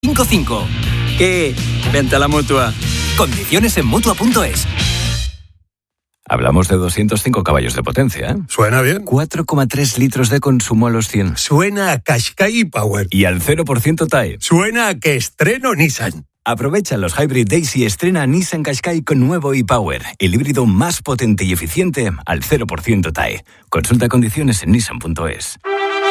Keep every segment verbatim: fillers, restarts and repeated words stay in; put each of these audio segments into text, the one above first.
cinco cinco. ¿Qué? Vente a la Mutua. Condiciones en Mutua punto es. Hablamos de doscientos cinco caballos de potencia, ¿eh? Suena bien. cuatro coma tres litros de consumo a los cien. Suena a Qashqai Power. Y al cero por ciento T A E. Suena a que estreno Nissan. Aprovecha los Hybrid Days y estrena Nissan Qashqai con nuevo e-Power, el híbrido más potente y eficiente al cero por ciento T A E. Consulta condiciones en nissan punto es.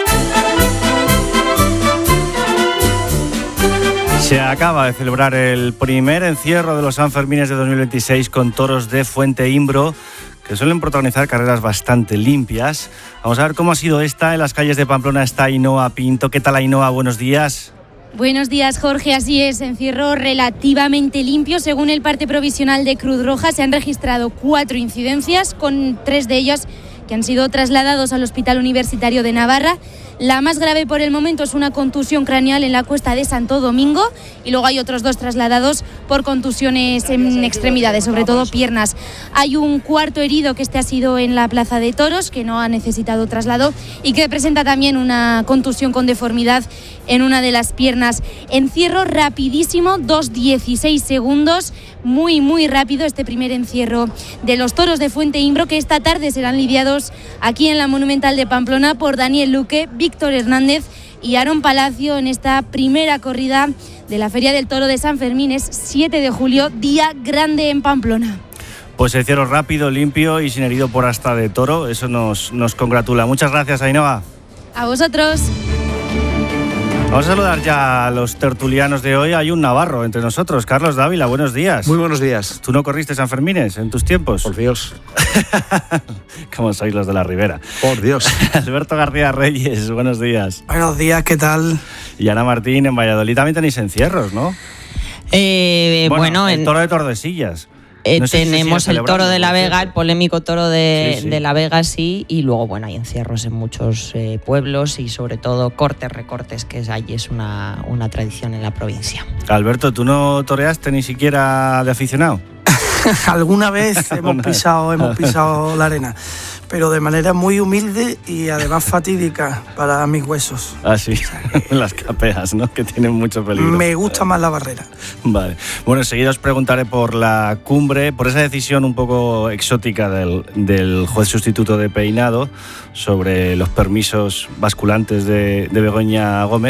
Se acaba de celebrar el primer encierro de los Sanfermines de dos mil veintiséis con toros de Fuente Imbro, que suelen protagonizar carreras bastante limpias. Vamos a ver cómo ha sido esta. En las calles de Pamplona está Ainhoa Pinto. ¿Qué tal, Ainhoa? Buenos días. Buenos días, Jorge. Así es, encierro relativamente limpio. Según el parte provisional de Cruz Roja, se han registrado cuatro incidencias, con tres de ellas que han sido trasladados al Hospital Universitario de Navarra. La más grave por el momento es una contusión craneal en la Cuesta de Santo Domingo, y luego hay otros dos trasladados por contusiones en extremidades, sobre todo piernas. Hay un cuarto herido, que este ha sido en la Plaza de Toros, que no ha necesitado traslado y que presenta también una contusión con deformidad en una de las piernas. Encierro rapidísimo, dos dieciséis segundos, muy muy rápido este primer encierro de los toros de Fuente Imbro, que esta tarde serán lidiados aquí en la Monumental de Pamplona por Daniel Luque, Víctor Hernández y Aarón Palacio en esta primera corrida de la Feria del Toro de San Fermín. Es siete de julio, día grande en Pamplona. Pues el cierre rápido, limpio y sin herido por asta de toro, eso nos, nos congratula. Muchas gracias, Ainhoa. A vosotros. Vamos a saludar ya a los tertulianos de hoy. Hay un navarro entre nosotros, Carlos Dávila, buenos días. Muy buenos días. ¿Tú no corriste San Fermines en tus tiempos? Por Dios. ¿Cómo sois los de la Ribera? Por Dios. Alberto García Reyes, buenos días. Buenos días, ¿qué tal? Y Ana Martín, en Valladolid también tenéis encierros, ¿no? Eh, bueno, bueno, el en... toro de Tordesillas. Eh, no sé tenemos si el toro de la Vega, cierto. el polémico toro de, sí, sí. de la Vega, sí, y luego, bueno, hay encierros en muchos eh, pueblos y sobre todo cortes, recortes, que es, allí es una, una tradición en la provincia. Alberto, ¿tú no toreaste ni siquiera de aficionado? Alguna vez hemos pisado, hemos pisado la arena, pero de manera muy humilde y además fatídica para mis huesos. Ah, sí, las capeas, ¿no? Que tienen mucho peligro. Me gusta más la barrera. Vale. Bueno, enseguida os preguntaré por la cumbre, por esa decisión un poco exótica del, del juez sustituto de Peinado sobre los permisos basculantes de, de Begoña Gómez,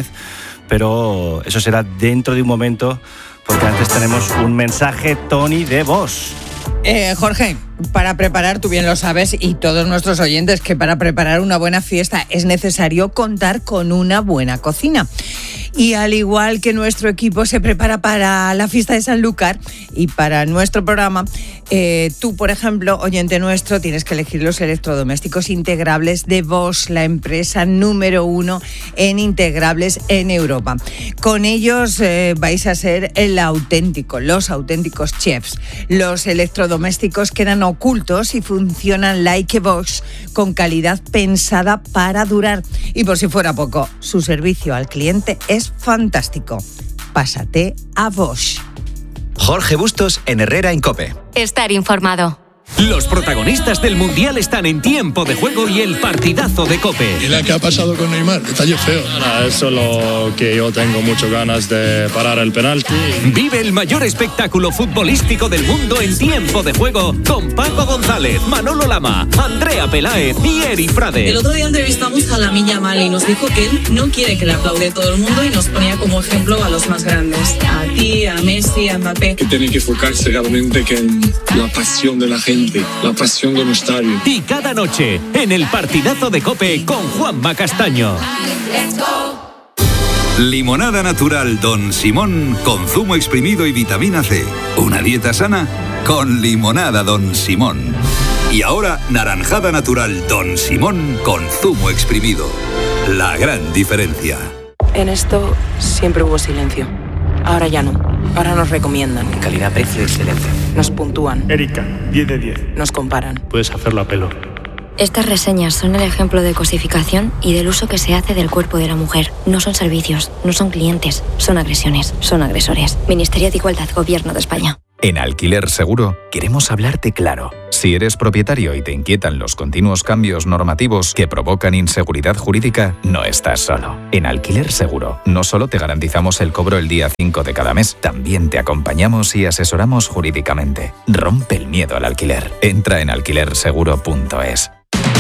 pero eso será dentro de un momento, porque antes tenemos un mensaje, Tony, de voz. Eh, Jorge, para preparar, tú bien lo sabes, y todos nuestros oyentes, que para preparar una buena fiesta es necesario contar con una buena cocina. Y al igual que nuestro equipo se prepara para la fiesta de Sanlúcar y para nuestro programa, eh, tú, por ejemplo, oyente nuestro, tienes que elegir los electrodomésticos integrables de Bosch, la empresa número uno en integrables en Europa. Con ellos eh, vais a ser el auténtico, los auténticos chefs. Los electrodomésticos quedan ocultos y funcionan like a Bosch, con calidad pensada para durar. Y por si fuera poco, su servicio al cliente es fantástico. Pásate a Bosch. Jorge Bustos en Herrera en COPE. Estar informado. Los protagonistas del Mundial están en Tiempo de Juego y el partidazo de COPE. ¿Y la que ha pasado con Neymar? Detalle feo. Nada, es solo que yo tengo muchas ganas de parar el penalti. Vive el mayor espectáculo futbolístico del mundo en Tiempo de Juego con Paco González, Manolo Lama, Andrea Peláez y Eri Frade. El otro día entrevistamos a Lamine Yamal y nos dijo que él no quiere que le aplaude todo el mundo y nos ponía como ejemplo a los más grandes. A ti, a Messi, a Mbappé. Que tiene que enfocarse realmente en la pasión de la gente. La pasión de un estadio. Y cada noche en el partidazo de COPE con Juanma Castaño. Limonada natural Don Simón con zumo exprimido y vitamina C. Una dieta sana con limonada Don Simón. Y ahora naranjada natural Don Simón con zumo exprimido. La gran diferencia. En esto siempre hubo silencio. Ahora ya no. Ahora nos recomiendan. Calidad-precio excelente. Nos puntúan. Erika, diez de diez. Nos comparan. Puedes hacerlo a pelo. Estas reseñas son el ejemplo de cosificación y del uso que se hace del cuerpo de la mujer. No son servicios, no son clientes, son agresiones, son agresores. Ministerio de Igualdad, Gobierno de España. En Alquiler Seguro queremos hablarte claro. Si eres propietario y te inquietan los continuos cambios normativos que provocan inseguridad jurídica, no estás solo. En Alquiler Seguro no solo te garantizamos el cobro el día cinco de cada mes, también te acompañamos y asesoramos jurídicamente. Rompe el miedo al alquiler. Entra en alquiler seguro punto es.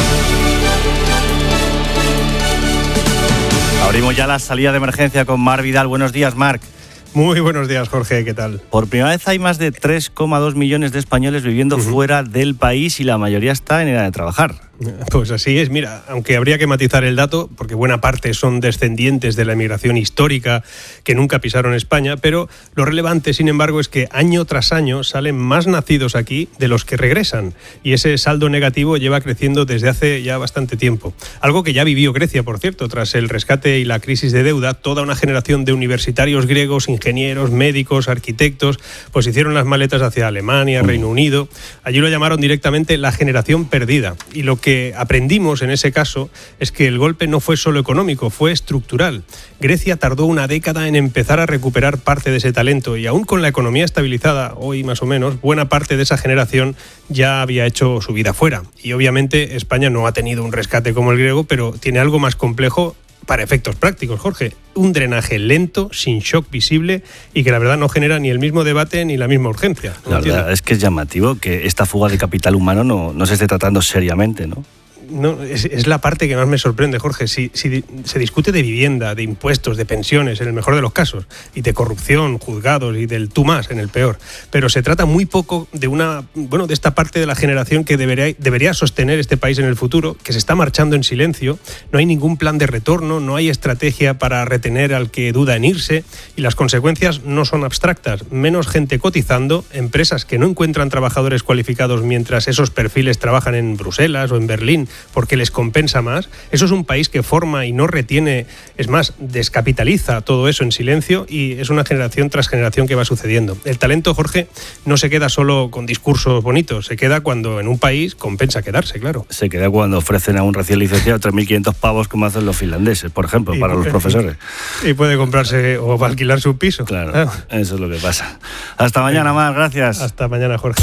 Abrimos ya la salida de emergencia con Marc Vidal. Buenos días, Marc. Muy buenos días, Jorge, ¿qué tal? Por primera vez hay más de tres coma dos millones de españoles viviendo uh-huh. fuera del país y la mayoría está en edad de trabajar. Pues así es, mira, aunque habría que matizar el dato, porque buena parte son descendientes de la emigración histórica que nunca pisaron España, pero lo relevante, sin embargo, es que año tras año salen más nacidos aquí de los que regresan, y ese saldo negativo lleva creciendo desde hace ya bastante tiempo. Algo que ya vivió Grecia, por cierto, tras el rescate y la crisis de deuda. Toda una generación de universitarios griegos, ingenieros, médicos, arquitectos, pues hicieron las maletas hacia Alemania, Reino Unido. Allí lo llamaron directamente la generación perdida, y lo que que aprendimos en ese caso es que el golpe no fue solo económico, fue estructural. Grecia tardó una década en empezar a recuperar parte de ese talento, y aún con la economía estabilizada, hoy más o menos, buena parte de esa generación ya había hecho su vida fuera. Y obviamente España no ha tenido un rescate como el griego, pero tiene algo más complejo para efectos prácticos, Jorge. Un drenaje lento, sin shock visible, y que la verdad no genera ni el mismo debate ni la misma urgencia. ¿No la verdad es que es llamativo que esta fuga de capital humano no, no se esté tratando seriamente, ¿no? No, es, es la parte que más me sorprende, Jorge. Si, si se discute de vivienda, de impuestos, de pensiones, en el mejor de los casos, y de corrupción, juzgados y del tú más, en el peor, pero se trata muy poco de una, bueno, de esta parte de la generación que debería, debería sostener este país en el futuro, que se está marchando en silencio. No hay ningún plan de retorno, no hay estrategia para retener al que duda en irse, y las consecuencias no son abstractas. Menos gente cotizando, empresas que no encuentran trabajadores cualificados mientras esos perfiles trabajan en Bruselas o en Berlín, porque les compensa más. Eso es un país que forma y no retiene, es más, descapitaliza todo eso en silencio, y es una generación tras generación que va sucediendo. El talento, Jorge, no se queda solo con discursos bonitos, se queda cuando en un país compensa quedarse, claro. Se queda cuando ofrecen a un recién licenciado tres mil quinientos pavos, como hacen los finlandeses, por ejemplo, y para los profesores. Y puede comprarse o alquilarse un piso. Claro, claro, eso es lo que pasa. Hasta mañana, más, gracias. Hasta mañana, Jorge.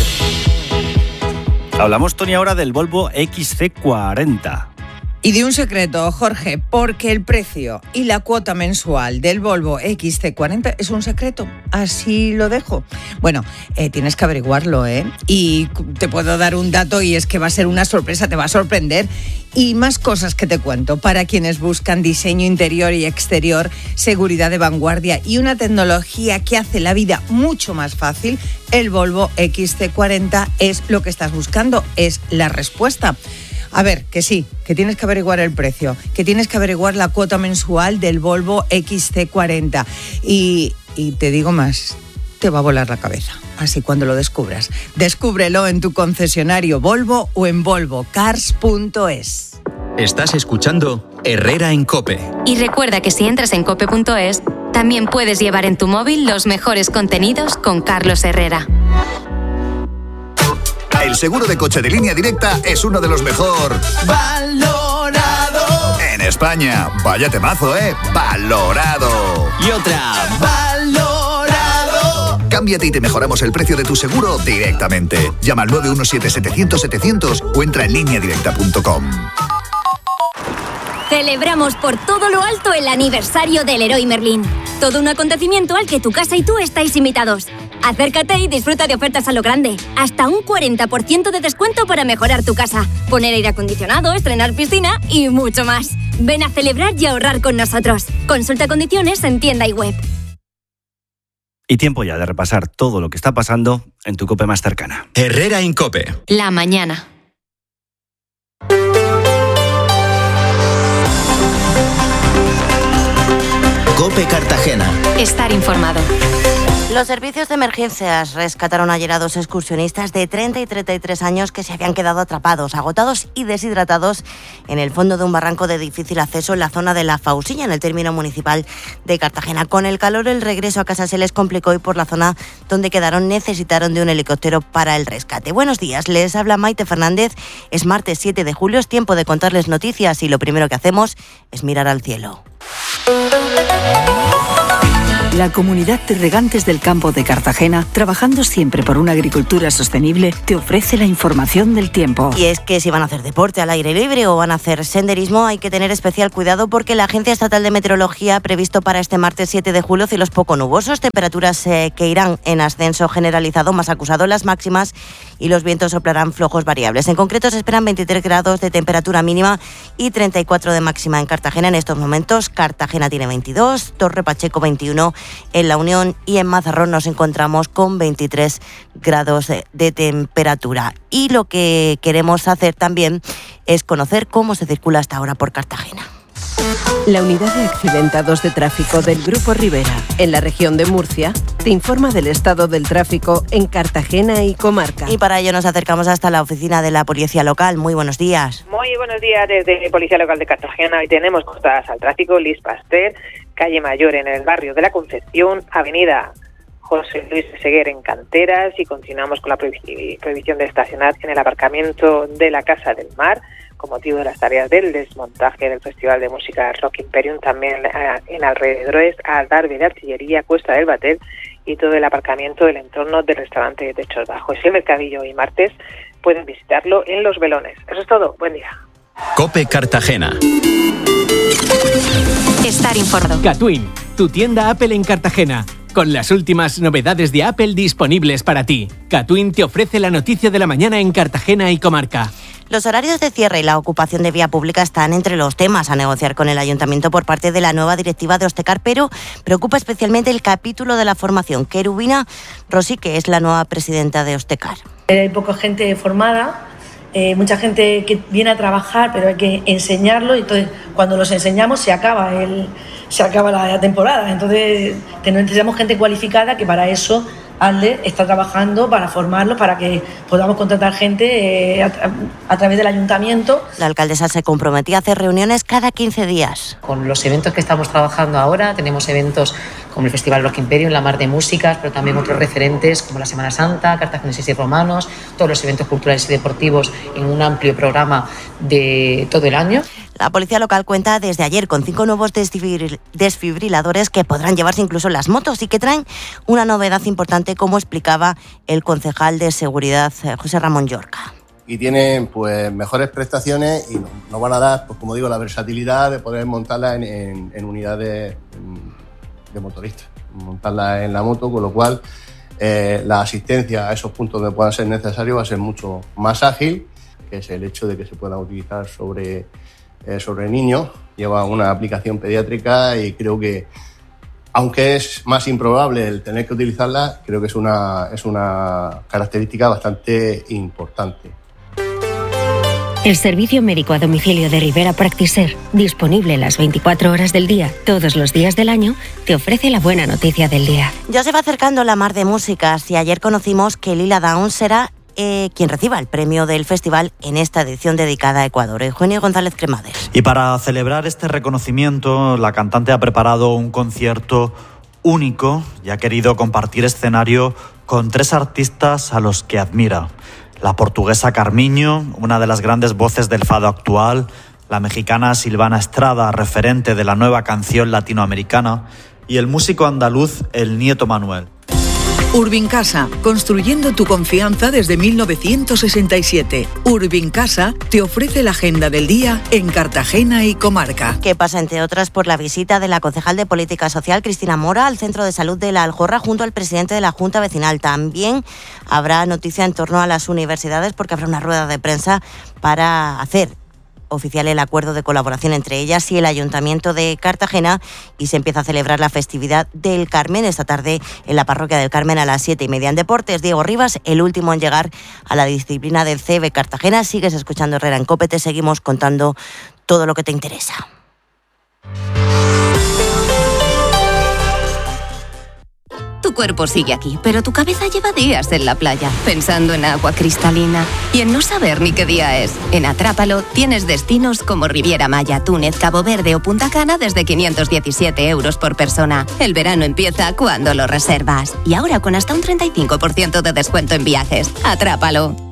Hablamos, Tony, ahora del Volvo equis ce cuarenta. Y de un secreto, Jorge, porque el precio y la cuota mensual del Volvo equis ce cuarenta es un secreto. Así lo dejo. Bueno, eh, tienes que averiguarlo, ¿eh? Y te puedo dar un dato, y es que va a ser una sorpresa, te va a sorprender. Y más cosas que te cuento para quienes buscan diseño interior y exterior, seguridad de vanguardia y una tecnología que hace la vida mucho más fácil. El Volvo equis ce cuarenta es lo que estás buscando, es la respuesta. A ver, que sí, que tienes que averiguar el precio, que tienes que averiguar la cuota mensual del Volvo equis ce cuarenta. Y, y te digo más, te va a volar la cabeza. Así cuando lo descubras. Descúbrelo en tu concesionario Volvo o en volvo cars punto es. Estás escuchando Herrera en COPE. Y recuerda que si entras en cope punto es, también puedes llevar en tu móvil los mejores contenidos con Carlos Herrera. El seguro de coche de Línea Directa es uno de los mejor valorado en España. Vaya temazo, ¿eh? Valorado. Y otra, valorado. Cámbiate y te mejoramos el precio de tu seguro directamente. Llama al nueve uno siete, setecientos, setecientos o entra en línea directa punto com. Celebramos por todo lo alto el aniversario del Leroy Merlin. Todo un acontecimiento al que tu casa y tú estáis invitados. Acércate y disfruta de ofertas a lo grande. Hasta un cuarenta por ciento de descuento para mejorar tu casa, poner aire acondicionado, estrenar piscina y mucho más. Ven a celebrar y ahorrar con nosotros. Consulta condiciones en tienda y web. Y tiempo ya de repasar todo lo que está pasando en tu COPE más cercana. Herrera en COPE. La mañana. COPE Cartagena. Estar informado. Los servicios de emergencias rescataron ayer a dos excursionistas de treinta y treinta y tres años que se habían quedado atrapados, agotados y deshidratados en el fondo de un barranco de difícil acceso en la zona de La Fausilla, en el término municipal de Cartagena. Con el calor, el regreso a casa se les complicó y por la zona donde quedaron necesitaron de un helicóptero para el rescate. Buenos días, les habla Maite Fernández. Es martes siete de julio, es tiempo de contarles noticias y lo primero que hacemos es mirar al cielo. La Comunidad de Regantes del Campo de Cartagena, trabajando siempre por una agricultura sostenible, te ofrece la información del tiempo. Y es que si van a hacer deporte al aire libre o van a hacer senderismo, hay que tener especial cuidado porque la Agencia Estatal de Meteorología ha previsto para este martes siete de julio cielos poco nubosos, temperaturas eh, que irán en ascenso generalizado, más acusado las máximas, y los vientos soplarán flojos variables. En concreto se esperan veintitrés grados de temperatura mínima y treinta y cuatro de máxima en Cartagena en estos momentos. Cartagena tiene veintidós, Torre Pacheco veintiuno, en La Unión y en Mazarrón nos encontramos con veintitrés grados de, de temperatura. Y lo que queremos hacer también es conocer cómo se circula hasta ahora por Cartagena. La unidad de accidentados de tráfico del Grupo Rivera, en la región de Murcia, te informa del estado del tráfico en Cartagena y comarca. Y para ello nos acercamos hasta la oficina de la Policía Local. Muy buenos días. Muy buenos días desde Policía Local de Cartagena. Hoy tenemos cortadas al tráfico Luis Pasteur, calle Mayor en el barrio de la Concepción, avenida José Luis Seguer en Canteras, y continuamos con la prohibición de estacionar en el aparcamiento de la Casa del Mar con motivo de las tareas del desmontaje del Festival de Música Rock Imperium, también eh, en alrededores al Darby de Artillería, Cuesta del Batel y todo el aparcamiento del entorno del restaurante de Techos Bajos. Y el mercadillo hoy martes pueden visitarlo en Los Velones. Eso es todo. Buen día. COPE Cartagena. Estar informado. Catwin, tu tienda Apple en Cartagena, con las últimas novedades de Apple disponibles para ti. Catwin te ofrece la noticia de la mañana en Cartagena y comarca. Los horarios de cierre y la ocupación de vía pública están entre los temas a negociar con el Ayuntamiento por parte de la nueva directiva de Ostecar, pero preocupa especialmente el capítulo de la formación. Querubina Rossi, que es la nueva presidenta de Ostecar. Hay poca gente formada, eh, mucha gente que viene a trabajar, pero hay que enseñarlo, y entonces cuando los enseñamos se acaba el, se acaba la temporada. Entonces necesitamos gente cualificada, que para eso ALDE está trabajando para formarlos, para que podamos contratar gente eh, a, a través del ayuntamiento. La alcaldesa se comprometía a hacer reuniones cada quince días. Con los eventos que estamos trabajando ahora, tenemos eventos como el Festival Rock Imperium, la Mar de Músicas, pero también otros referentes como la Semana Santa, cartagineses y romanos, todos los eventos culturales y deportivos en un amplio programa de todo el año. La Policía Local cuenta desde ayer con cinco nuevos desfibriladores que podrán llevarse incluso en las motos y que traen una novedad importante, como explicaba el concejal de Seguridad, José Ramón Llorca. Y tienen pues mejores prestaciones y nos, nos van a dar, pues como digo, la versatilidad de poder montarla en, en, en unidades de motoristas, montarla en la moto, con lo cual eh, la asistencia a esos puntos donde puedan ser necesarios va a ser mucho más ágil, que es el hecho de que se pueda utilizar sobre Eh, sobre niños. Lleva una aplicación pediátrica y creo que, aunque es más improbable el tener que utilizarla, creo que es una, es una característica bastante importante. El servicio médico a domicilio de Rivera Practiser, disponible las veinticuatro horas del día, todos los días del año, te ofrece la buena noticia del día. Ya se va acercando la Mar de Músicas y ayer conocimos que Lila Downs será Eh, quien reciba el premio del festival en esta edición dedicada a Ecuador. Eugenio González Cremades. Y para celebrar este reconocimiento, la cantante ha preparado un concierto único y ha querido compartir escenario con tres artistas a los que admira. La portuguesa Carmiño, una de las grandes voces del fado actual, la mexicana Silvana Estrada, referente de la nueva canción latinoamericana, y el músico andaluz El Nieto Manuel. Urbincasa, construyendo tu confianza desde mil novecientos sesenta y siete. Urbincasa te ofrece la agenda del día en Cartagena y comarca. Que pasa, entre otras, por la visita de la concejal de Política Social, Cristina Mora, al Centro de Salud de La Aljorra, junto al presidente de la Junta Vecinal. También habrá noticia en torno a las universidades, porque habrá una rueda de prensa para hacer oficial el acuerdo de colaboración entre ellas y el Ayuntamiento de Cartagena, y se empieza a celebrar la festividad del Carmen esta tarde en la Parroquia del Carmen a las siete y media. En deportes, Diego Rivas, el último en llegar a la disciplina del C B Cartagena. Sigues escuchando Herrera en COPE, te seguimos contando todo lo que te interesa. Tu cuerpo sigue aquí, pero tu cabeza lleva días en la playa, pensando en agua cristalina y en no saber ni qué día es. En Atrápalo tienes destinos como Riviera Maya, Túnez, Cabo Verde o Punta Cana desde quinientos diecisiete euros por persona. El verano empieza cuando lo reservas. Y ahora con hasta un treinta y cinco por ciento de descuento en viajes. Atrápalo.